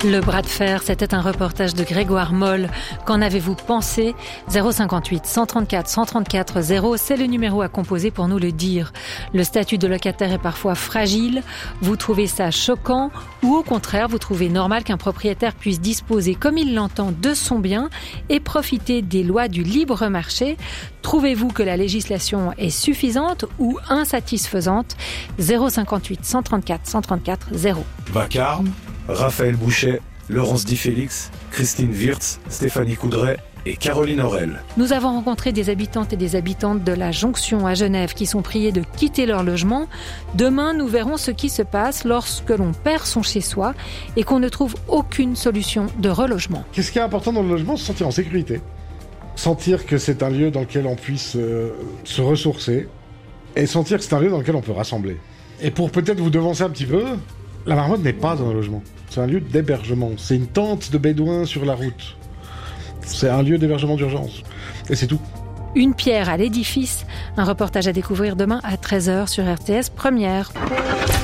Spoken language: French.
Le bras de fer, c'était un reportage de Grégoire Moll. Qu'en avez-vous pensé ? 058 134 134 0, c'est le numéro à composer pour nous le dire. Le statut de locataire est parfois fragile. Vous trouvez ça choquant ou au contraire, vous trouvez normal qu'un propriétaire puisse disposer comme il l'entend de son bien et profiter des lois du libre marché ? Trouvez-vous que la législation est suffisante ou insatisfaisante ? 058 134 134 0. Vacarme, Raphaël Bouchet, Laurence Di Félix, Christine Wirtz, Stéphanie Coudray et Caroline Aurel. Nous avons rencontré des habitantes et des habitantes de la Jonction à Genève qui sont priées de quitter leur logement. Demain, nous verrons ce qui se passe lorsque l'on perd son chez-soi et qu'on ne trouve aucune solution de relogement. Qu'est-ce qui est important dans le logement ? Se sentir en sécurité. Sentir que c'est un lieu dans lequel on puisse se ressourcer et sentir que c'est un lieu dans lequel on peut rassembler. Et pour peut-être vous devancer un petit peu, la Marmotte n'est pas un logement. C'est un lieu d'hébergement. C'est une tente de bédouins sur la route. C'est un lieu d'hébergement d'urgence. Et c'est tout. Une pierre à l'édifice. Un reportage à découvrir demain à 13h sur RTS Première.